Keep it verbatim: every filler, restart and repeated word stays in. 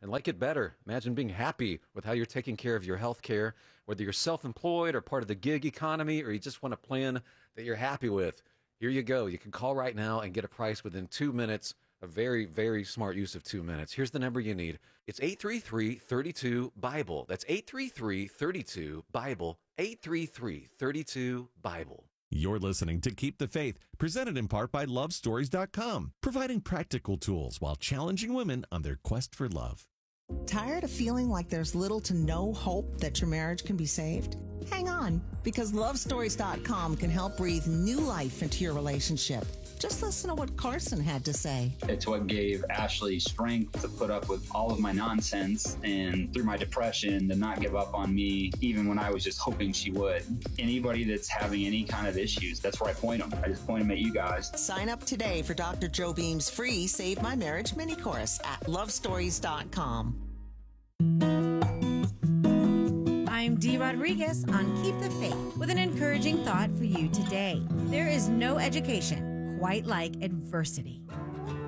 and like it better. Imagine being happy with how you're taking care of your health care, whether you're self-employed or part of the gig economy, or you just want a plan that you're happy with. Here you go. You can call right now and get a price within two minutes. A very, very smart use of two minutes. Here's the number you need. It's eight three three, three two, BIBLE. That's eight three three, three two, BIBLE. eight three three, three two, BIBLE. You're listening to Keep the Faith, presented in part by love stories dot com, providing practical tools while challenging women on their quest for love. Tired of feeling like there's little to no hope that your marriage can be saved? Hang on, because love stories dot com can help breathe new life into your relationship. Just listen to what Carson had to say. It's what gave Ashley strength to put up with all of my nonsense and through my depression to not give up on me, even when I was just hoping she would. Anybody that's having any kind of issues, that's where I point them. I just point them at you guys. Sign up today for Doctor Joe Beam's free Save My Marriage mini course at love stories dot com. I'm Dee Rodriguez on Keep the Faith with an encouraging thought for you today. There is no education quite like adversity.